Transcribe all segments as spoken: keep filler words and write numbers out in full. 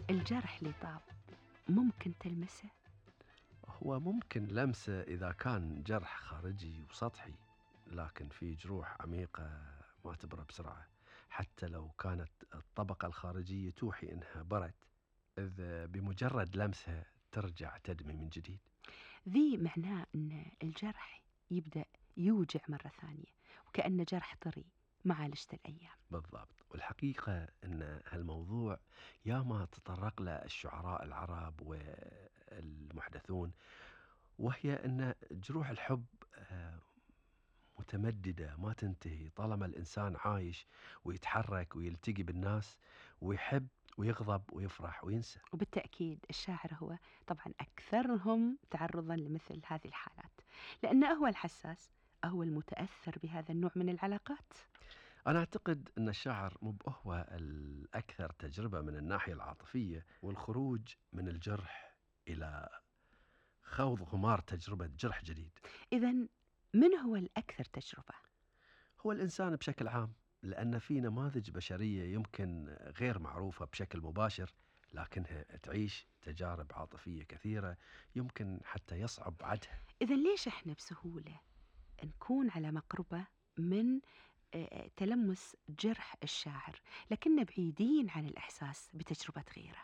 الجرح اللي طاب ممكن تلمسه؟ هو ممكن لمسه إذا كان جرح خارجي وسطحي، لكن في جروح عميقة ما تبرى بسرعة حتى لو كانت الطبقة الخارجية توحي إنها برد، إذ بمجرد لمسها ترجع تدمي من جديد. ذي معناه أن الجرح يبدأ يوجع مرة ثانية وكأنه جرح طري معالجة الأيام. بالضبط، والحقيقة أن هالموضوع ياما تطرق له الشعراء العرب والمحدثون، وهي أن جروح الحب آه، متمددة ما تنتهي طالما الإنسان عايش ويتحرك ويلتقي بالناس ويحب ويغضب ويفرح وينسى. وبالتأكيد الشاعر هو طبعا أكثرهم تعرضا لمثل هذه الحالات، لأنه هو الحساس، هو المتأثر بهذا النوع من العلاقات. أنا أعتقد أن الشاعر مو هو الأكثر تجربة من الناحية العاطفية والخروج من الجرح إلى خوض غمار تجربة جرح جديد. إذن من هو الأكثر تجربة؟ هو الإنسان بشكل عام، لأن في نماذج بشرية يمكن غير معروفة بشكل مباشر لكنها تعيش تجارب عاطفية كثيرة يمكن حتى يصعب عدها. إذن ليش إحنا بسهولة نكون على مقربة من آه، تلمس جرح الشاعر لكننا بعيدين عن الإحساس بتجربة غيره؟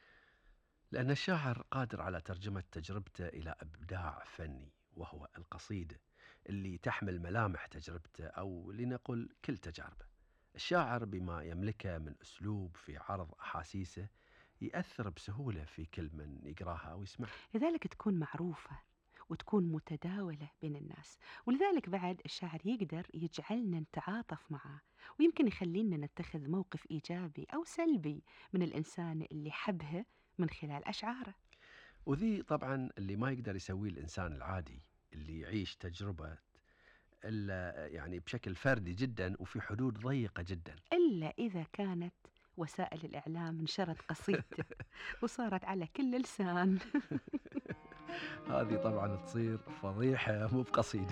لأن الشاعر قادر على ترجمة تجربته إلى إبداع فني، وهو القصيدة اللي تحمل ملامح تجربته أو لنقل كل تجاربه. الشاعر بما يملكه من أسلوب في عرض أحاسيسه يأثر بسهولة في كل من يقراها أو يسمعها. لذلك تكون معروفة وتكون متداولة بين الناس، ولذلك بعد الشاعر يقدر يجعلنا نتعاطف معه، ويمكن يخلينا نتخذ موقف إيجابي أو سلبي من الإنسان اللي حبه من خلال أشعاره. وذي طبعا اللي ما يقدر يسويه الإنسان العادي اللي يعيش تجربة إلا يعني بشكل فردي جدا وفي حدود ضيقة جدا. إلا إذا كانت وسائل الإعلام نشرت قصيدته وصارت على كل لسان. هذه طبعا تصير فضيحة مو بقصيدة.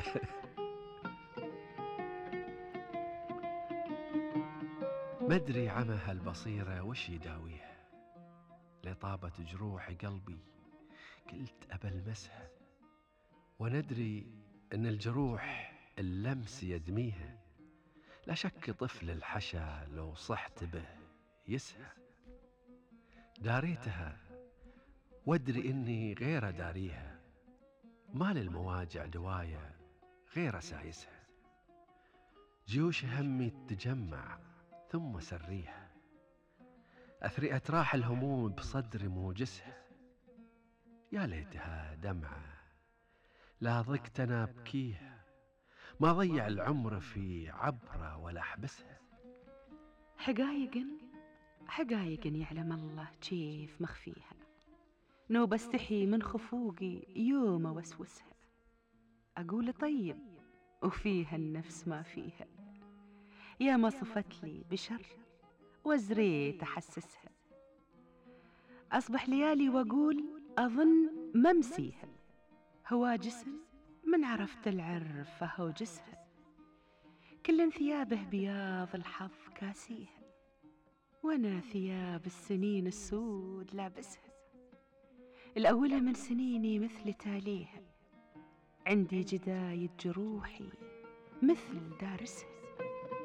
مدري عمى هالبصيرة وش يداويها، لطابة جروح قلبي قلت أبى المسها، وندري أن الجروح اللمس يدميها، لا شك طفل الحشا لو صحت به يسهى، داريتها وادري إني غير داريها، ما للمواجع دوايا غير سايسها، جيوش همي تجمع ثم سريها، أثري أتراح الهموم بصدر موجسها، يا ليتها دمعة لا ضقت أنا أبكيها، ما ضيع العمر في عبرة ولا أحبسها. حقايق حقايق يعلم الله كيف مخفيها، نوب استحي من خفوقي يوم وسوسها، أقول طيب وفيها النفس ما فيها، يا ما صفت لي بشر وزريت أحسسها، أصبح ليالي وأقول أظن ممسيها، هواجس من عرفت العرف فهوجسها، كل ثيابه بياض الحظ كاسيها، وانا ثياب السنين السود لابسها، الأولى من سنيني مثل تاليها، عندي جداية جروحي مثل دارسها،